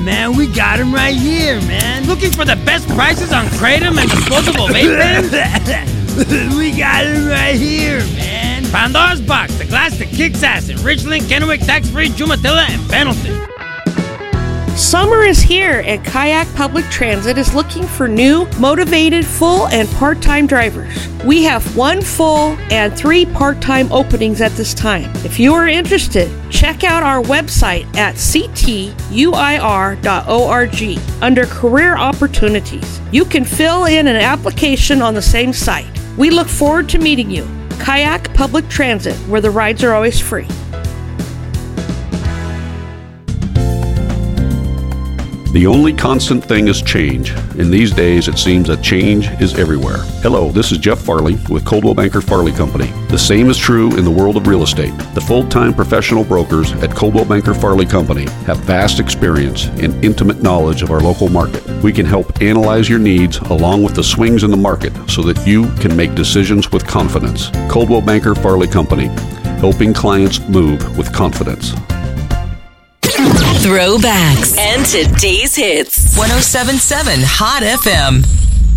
man, we got them right here, man. Looking for the best prices on Kratom and disposable vape pens? We got them right here, man. Pandora's Box, the glass that kicks ass in Richland, Kennewick, Tax-Free, Jumatilla, and Pendleton. Summer is here, and Kayak Public Transit is looking for new, motivated full and part-time drivers. We have 1 full and 3 part-time openings at this time. If you are interested, check out our website at ctuir.org under Career Opportunities. You can fill in an application on the same site. We look forward to meeting you. Kayak Public Transit, where the rides are always free. The only constant thing is change. In these days, it seems that change is everywhere. Hello, this is Jeff Farley with Coldwell Banker Farley Company. The same is true in the world of real estate. The full-time professional brokers at Coldwell Banker Farley Company have vast experience and intimate knowledge of our local market. We can help analyze your needs along with the swings in the market so that you can make decisions with confidence. Coldwell Banker Farley Company, helping clients move with confidence. Throwbacks and today's hits. 107.7 Hot FM.